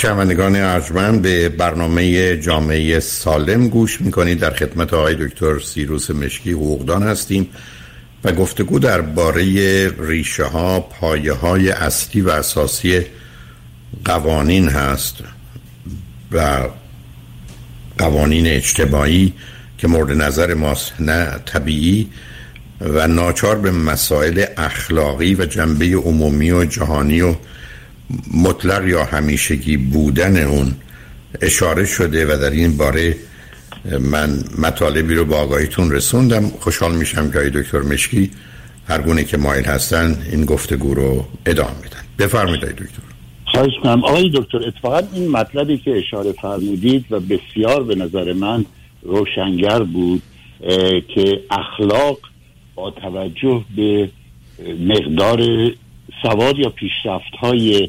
شنوندگان ارجمند، به برنامه جامعه سالم گوش میکنید. در خدمت آقای دکتر سیروس مشکی حقوقدان هستیم و گفتگو درباره ریشه ها، پایه های اصلی و اساسی قوانین هست و قوانین اجتماعی که مورد نظر ماست، نه طبیعی و ناچار به مسائل اخلاقی و جنبه عمومی و جهانی و مطلق یا همیشگی بودن اون اشاره شده و در این باره من مطالبی رو با آگاهیتون رسوندم. خوشحال میشم که آقای دکتر مشکی هر گونه که مایل هستن این گفتگو رو ادامه بدن. بفرمایید آقای دکتر. خواهش می‌کنم آقای دکتر. اتفاقا این مطلبی که اشاره فرمودید و بسیار به نظر من روشنگر بود که اخلاق با توجه به مقدار سواد یا پیشرفت‌های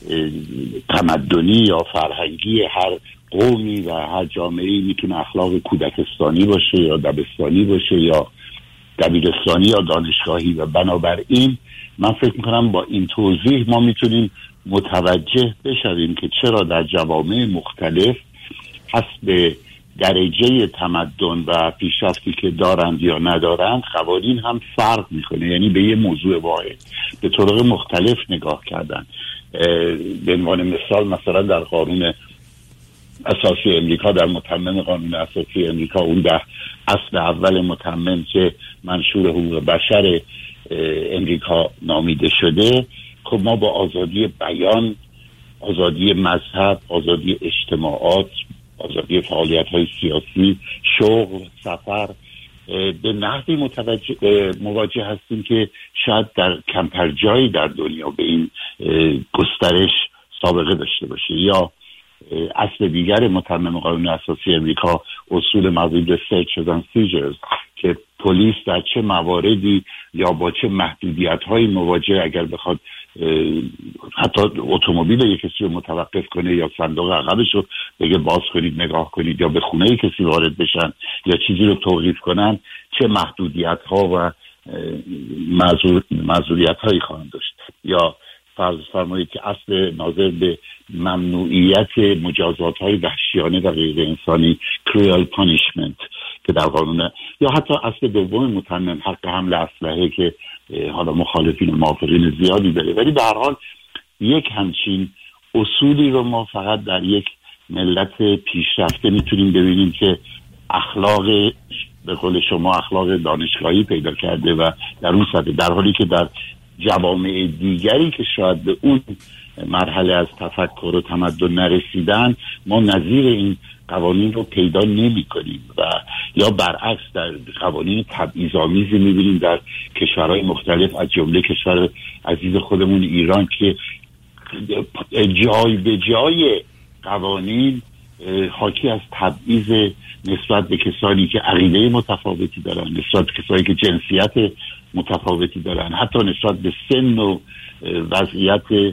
تمدنی یا فرهنگی هر قومی و هر جامعه‌ای میتونه اخلاق کودکستانی باشه یا دبستانی باشه یا دبیرستانی یا دانشگاهی و بنابراین من فکر میکنم با این توضیح ما میتونیم متوجه بشویم که چرا در جوامع مختلف حسب درجه تمدن و پیشرفتی که دارند یا ندارند قوانین هم فرق میکنه، یعنی به یه موضوع واحد به طرق مختلف نگاه کردن. به عنوان مثلا در قانون اساسی امریکا، در متمم قانون اساسی امریکا، اون در اصل اول متمم که منشور حقوق بشر امریکا نامیده شده، خب ما با آزادی بیان، آزادی مذهب، آزادی اجتماعات، آزادی فعالیت‌های سیاسی، شغل، سفر به نحوی مواجه هستیم که شاید در کمتر جایی در دنیا به این گسترش سابقه داشته باشه. یا اصل دیگر متمم قانون اساسی امریکا، اصول مربوط به سرچ و سیجرز، که پلیس در چه مواردی یا با چه محدودیت‌هایی مواجه اگر بخواد حتی اتومبیل یک کسی رو متوقف کنه یا صندوق عقبش رو بگه باز کنید نگاه کنید یا به خونه کسی وارد بشن یا چیزی رو توقیف کنن، چه محدودیت‌ها و معذوریت‌هایی خواهند داشت. یا فرض فرمایید که اصل ناظر به ممنوعیت مجازات‌های وحشیانه و غیر انسانی cruel punishment که در قانون، یا حتی اصل دوم متمم حق حمل اسلحه که حالا مخالفین و موافقین زیادی داره، ولی به هر حال یک همچین اصولی رو ما فقط در یک ملت پیشرفته میتونیم ببینیم که اخلاق به قول شما اخلاق دانشگاهی پیدا کرده و در اون سطح، در حالی که در جوامع دیگری که شاید به اون مرحله از تفکر و تمدن نرسیدن ما نظیر این قوانین رو پیدا نمی کنیم و یا برعکس در قوانین تبعیض‌آمیزی می بینیم در کشورهای مختلف از جمله کشور عزیز خودمون ایران که جای به جای قوانین حاکی از تبعیض نسبت به کسانی که عقیده متفاوتی دارن، نسبت به کسانی که جنسیت متفاوتی دارن، حتی نسبت به سن و وضعیت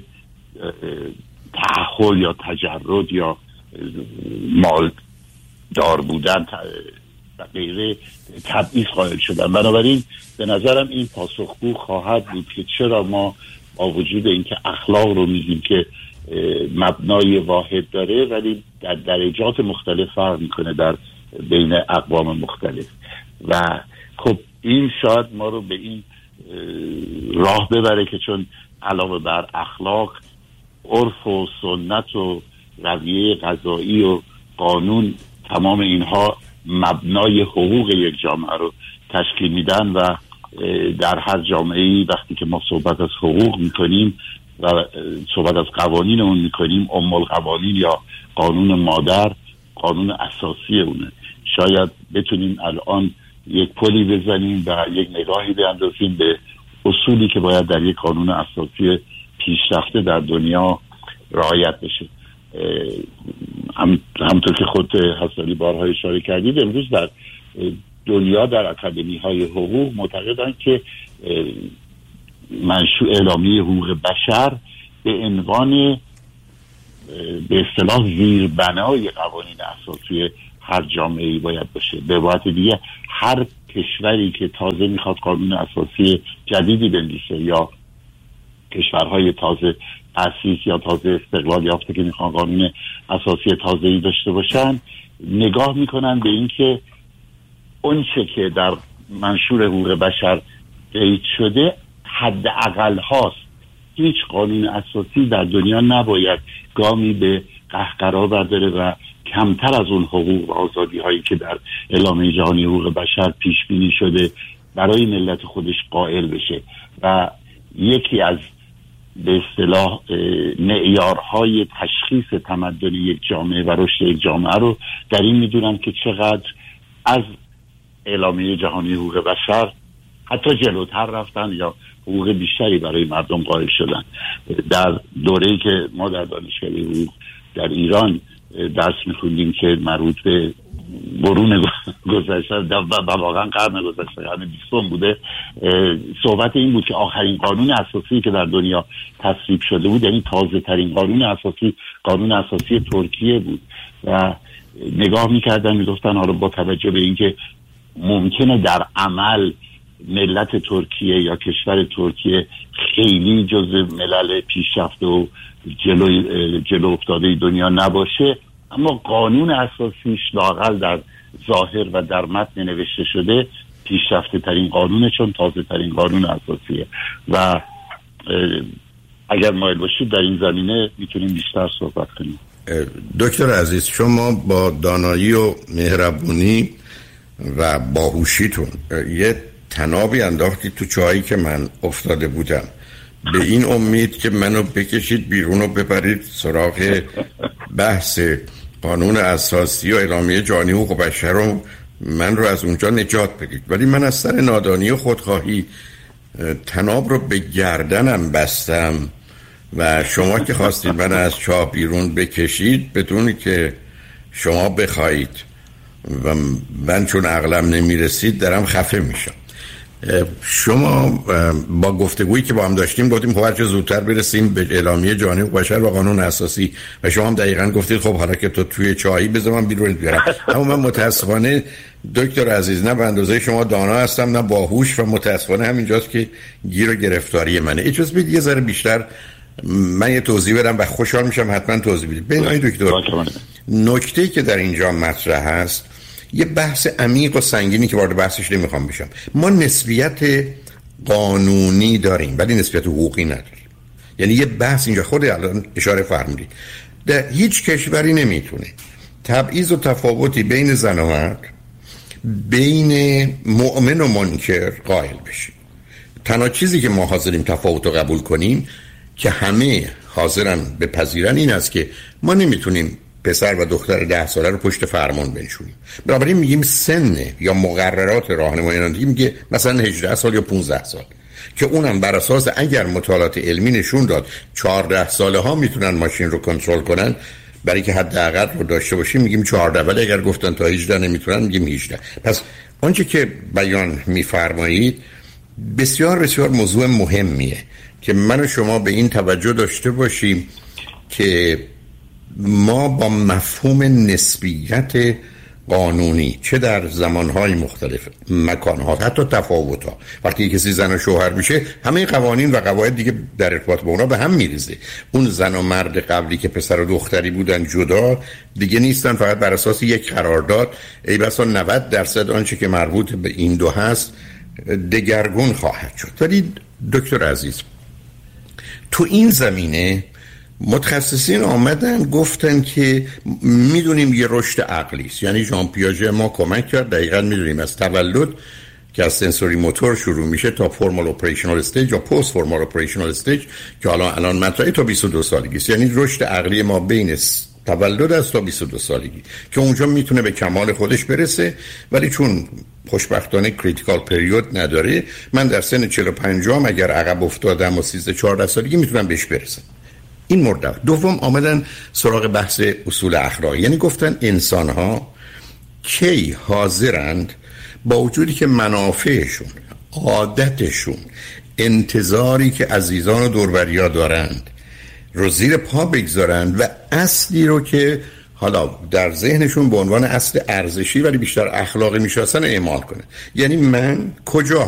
تأهل یا تجرد یا مال دار بودن و غیره تبعیض قائل شدن. بنابراین به نظرم این پاسخگو خواهد بود که چرا ما با وجود اینکه اخلاق رو میگیم که مبنای واحد داره ولی در درجات مختلف فرق میکنه در بین اقوام مختلف و خب این شاید ما رو به این راه ببره که چون علاوه بر اخلاق، عرف و سنت و رویه قضایی و قانون، تمام اینها مبنای حقوق یک جامعه رو تشکیل میدن و در هر جامعه‌ای وقتی که ما صحبت از حقوق میکنیم و صحبت از قوانین اون میکنیم، ام القوانین یا قانون مادر قانون اساسی اونه. شاید بتونیم الان یک پلی بزنیم و یک نگاهی بیندازیم به اصولی که باید در یک قانون اساسی پیشرفته در دنیا رعایت بشه. همونطور که خود حسنی بارها اشاره کردید، امروز در دنیا در اکادمی های حقوق معتقدند که منشور اعلامیه حقوق بشر به عنوان به اصطلاح زیربنای قوانین اساسی هر جامعه‌ای باید باشه. به عبارت دیگه هر کشوری که تازه میخواد قانون اساسی جدیدی بنویسه یا کشورهای تازه تأسیس یا تازه استقلال یافته که میخوان قانون اساسی تازه‌ای داشته باشن، نگاه میکنن به این که اون چه که در منشور حقوق بشر قید شده حداقل هاست. هیچ قانون اساسی در دنیا نباید گامی به قهقرا برداره و کمتر از اون حقوق و آزادی هایی که در اعلامیه جهانی حقوق بشر پیش بینی شده برای ملت خودش قائل بشه. و یکی از به اصطلاح معیارهای تشخیص تمدن یک جامعه و رشد یک جامعه رو در این میدونن که چقدر از اعلامیه جهانی حقوق بشر حتی جلوتر رفتن یا حقوق بیشتری برای مردم قائل شدن. در دوره‌ای که ما در دانشگاه حقوق در ایران درس می‌خوندیم که مربوط به قرون گذشته و واقعا قرن گذشته، قرن 20 بوده، صحبت این بود که آخرین قانون اساسی که در دنیا تصویب شده بود، یعنی تازه ترین قانون اساسی، قانون اساسی ترکیه بود. و نگاه می‌کردن میگفتن حالا با توجه به اینکه ممکنه در عمل ملت ترکیه یا کشور ترکیه خیلی جزو ملل پیشرفته و جلو افتاده دنیا نباشه، اما قانون اساسیش لااقل در ظاهر و در متن نوشته شده پیشرفته ترین قانونه، چون تازه ترین قانون اساسیه. و اگر مایل باشید در این زمینه میتونیم بیشتر صحبت کنیم. دکتر عزیز، شما با دانایی و مهربونی و باهوشیتون یه تنابی انداختید تو چاهی که من افتاده بودم، به این امید که منو بکشید بیرون و ببرید سراغ بحث قانون اساسی و اعلامیه جهانی حقوق بشر رو من رو از اونجا نجات بدید. ولی من از سر نادانی و خودخواهی تناب رو به گردنم بستم و شما که خواستید من از چاه بیرون بکشید بدون که شما بخواید و من چون عقلم نمیرسید دارم خفه میشم. شما با گفتگویی که با هم داشتیم گفتیم خب هرچه زودتر برسیم به اعلامیه جهانی حقوق بشر و قانون اساسی، و شما هم دقیقاً گفتید خب حالا که تو توی چایی بذار من بیرون بیارم. اما من متاسفانه دکتر عزیز نه به اندازه شما دانا هستم نه باهوش و متاسفانه همینجاست که گیر و گرفتاری منه. اجازه بدید یه ذره بیشتر من یه توضیح بدم و خوشحال میشم حتما توضیح بدید. ببین آقای دکتر، نکته‌ای که در اینجا مطرح هست یه بحث عمیق و سنگینی که وارد بحثش نمیخوام بشم. ما نسبیت قانونی داریم ولی نسبیت حقوقی نداریم. یعنی یه بحث اینجا خود الان اشاره فرمودید، در هیچ کشوری نمیتونه تبعیض و تفاوتی بین زن و مرد، بین مؤمن و منکر قائل بشه. تنها چیزی که ما حاضریم تفاوت رو قبول کنیم که همه حاضرن بپذیرن این است که ما نمیتونیم پسر و دختر 10 ساله رو پشت فرمان بنشونیم. بنابراین میگیم سن یا مقررات راهنمایی رانندگی میگه مثلا 18 سال یا 15 سال، که اونم بر اساس اگر مطالعات علمی نشون داد 14 ساله ها میتونن ماشین رو کنترل کنن، برای که حداقل رو داشته باشیم میگیم 14، ولی اگر گفتن تا 18 نمیتونن میگیم 18. پس آنچه که بیان میفرمایید بسیار بسیار موضوع مهمیه که من و شما به این توجه داشته باشیم که ما با مفهوم نسبیت قانونی چه در زمانهای مختلف، مکانها، حتی تفاوتها، وقتی کسی زن و شوهر میشه همه قوانین و قواعد دیگه در ارتباط با اونا به هم میریزه. اون زن و مرد قبلی که پسر و دختری بودن جدا دیگه نیستن، فقط بر اساس یک قرارداد ای بسا 90% آنچه که مربوط به این دو هست دگرگون خواهد شد. ولی دکتر عزیز، تو این زمینه متخصصین آمدن گفتن که میدونیم یه رشد عقلی است. یعنی ژان پیاژه ما کمک کرد، دقیقاً میدونیم از تولد که از سنسوری موتور شروع میشه تا فرمال اپریشنال استیج یا پست فرمال اپریشنال استیج که الان مطرحه تا 22 سالگی است. یعنی رشد عقلی ما بین تولد از تا 22 سالگی که اونجا میتونه به کمال خودش برسه، ولی چون خوشبختانه کریتیکال پریود نداره، من در سن 45 هم اگر عقب افتادم و 13-14 سالگی میتونم بهش برسم. این مورد. دوم آمدن سراغ بحث اصول اخلاقی، یعنی گفتن انسان ها کی حاضرند با وجودی که منافعشون، عادتشون، انتظاری که عزیزان و دوربریا دارند رو زیر پا بگذارند و اصلی رو که حالا در ذهنشون به عنوان اصل ارزشی ولی بیشتر اخلاقی میشناسن اعمال کنه. یعنی من کجا